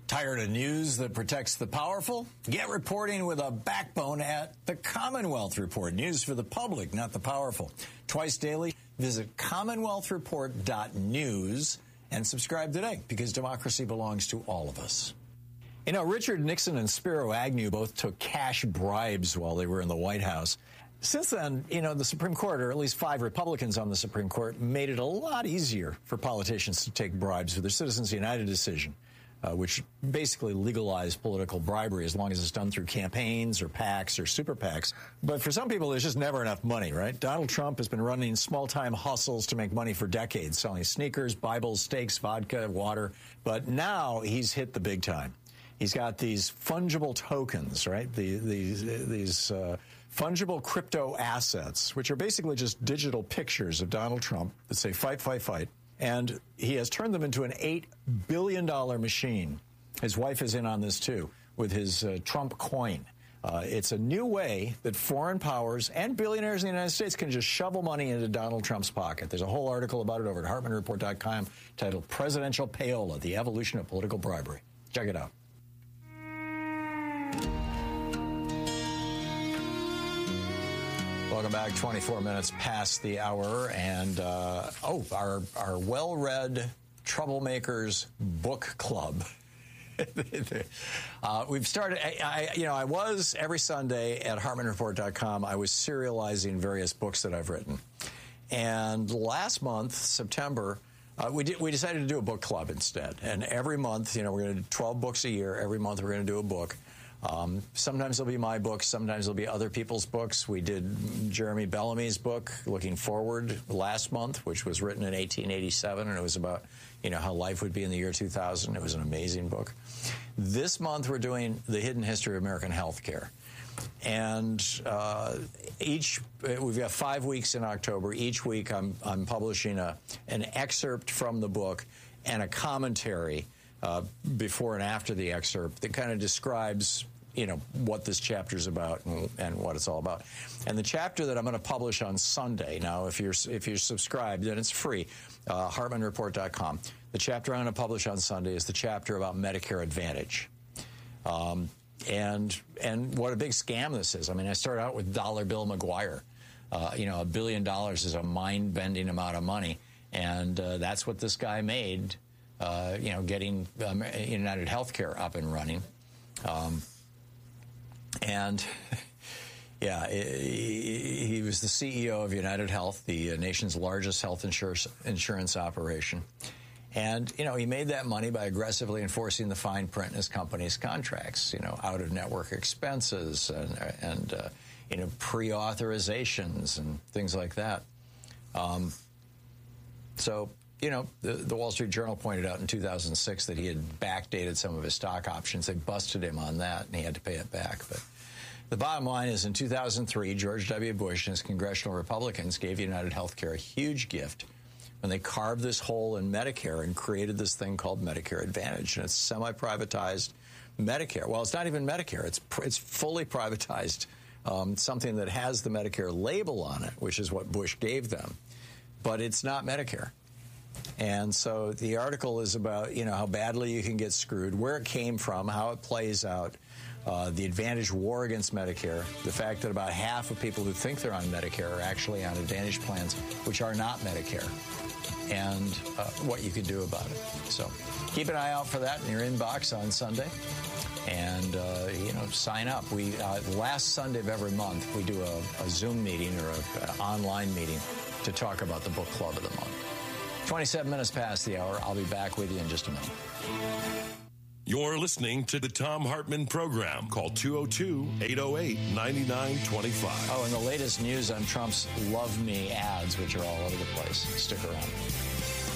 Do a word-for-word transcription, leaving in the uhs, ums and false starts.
Tired of news that protects the powerful? Get reporting with a backbone at the Commonwealth Report. News for the public, not the powerful. Twice daily, visit commonwealth report dot news and subscribe today, because democracy belongs to all of us. You know, Richard Nixon and Spiro Agnew both took cash bribes while they were in the White House. Since then, you know, the Supreme Court, or at least five Republicans on the Supreme Court, made it a lot easier for politicians to take bribes with their Citizens United decision, uh, which basically legalized political bribery as long as it's done through campaigns or PACs or super PACs. But for some people, there's just never enough money, right? Donald Trump has been running small-time hustles to make money for decades, selling sneakers, Bibles, steaks, vodka, water. But now he's hit the big time. He's got these fungible tokens, right? The, these these uh, fungible crypto assets, which are basically just digital pictures of Donald Trump that say fight, fight, fight. And he has turned them into an eight billion dollars machine. His wife is in on this, too, with his uh, Trump coin. Uh, it's a new way that foreign powers and billionaires in the United States can just shovel money into Donald Trump's pocket. There's a whole article about it over at hartmann report dot com titled Presidential Payola, the Evolution of Political Bribery. Check it out. Welcome back. twenty-four minutes past the hour, and uh, oh, our our well-read troublemakers book club. uh, we've started. I, I, you know, I was every Sunday at hartmann report dot com. I was serializing various books that I've written, and last month, September, uh, we did, we decided to do a book club instead. And every month, you know, we're going to do twelve books a year. Every month, we're going to do a book. Um, sometimes it'll be my books. Sometimes it'll be other people's books. We did Jeremy Bellamy's book, Looking Forward, last month, which was written in eighteen eighty-seven, and it was about, you know, how life would be in the year two thousand. It was an amazing book. This month, we're doing The Hidden History of American Healthcare. And uh, each, we've got five weeks in October. Each week, I'm, I'm publishing a, an excerpt from the book and a commentary uh, before and after the excerpt that kind of describes, you know, what this chapter is about and, and what it's all about. And the chapter that I'm going to publish on Sunday, now, if you're if you're subscribed, then it's free, uh, hartmann report dot com. The chapter I'm going to publish on Sunday is the chapter about Medicare Advantage. Um, and and what a big scam this is. I mean, I start out with Dollar Bill McGuire. Uh, you know, a billion dollars is a mind-bending amount of money. And uh, that's what this guy made, uh, you know, getting um, United Healthcare up and running. Um And, yeah, he, he was the C E O of United Health, the nation's largest health insurance, insurance operation. And, you know, he made that money by aggressively enforcing the fine print in his company's contracts, you know, out-of-network expenses and, and uh, you know, pre-authorizations and things like that. Um, so, you know, the, the Wall Street Journal pointed out in two thousand six that he had backdated some of his stock options. They busted him on that, and he had to pay it back. But the bottom line is, in two thousand three, George W. Bush and his congressional Republicans gave United Healthcare a huge gift when they carved this hole in Medicare and created this thing called Medicare Advantage. And it's semi-privatized Medicare. Well, it's not even Medicare. It's, it's fully privatized, um, something that has the Medicare label on it, which is what Bush gave them. But it's not Medicare. And so the article is about, you know, how badly you can get screwed, where it came from, how it plays out, uh, the Advantage war against Medicare, the fact that about half of people who think they're on Medicare are actually on Advantage plans, which are not Medicare, and uh, what you can do about it. So keep an eye out for that in your inbox on Sunday. And, uh, you know, sign up. We uh, last Sunday of every month, we do a, a Zoom meeting or an online meeting to talk about the book club of the month. twenty-seven minutes past the hour. I'll be back with you in just a minute. You're listening to the Thom Hartmann Program. Call two oh two, eight oh eight, nine nine two five. Oh, and the latest news on Trump's Love Me ads, which are all over the place. Stick around.